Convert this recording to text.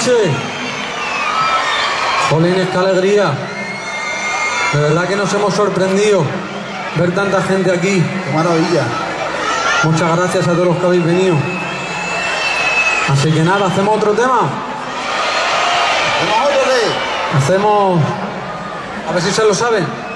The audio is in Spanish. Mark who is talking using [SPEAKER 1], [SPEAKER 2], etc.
[SPEAKER 1] noche. Jolines, qué alegría. De verdad que nos hemos sorprendido ver tanta gente aquí.
[SPEAKER 2] Qué maravilla.
[SPEAKER 1] Muchas gracias a todos los que habéis venido. Así que nada, ¿hacemos otro tema?
[SPEAKER 2] ¿Hacemos otro qué?
[SPEAKER 1] Hacemos... A ver si se lo saben.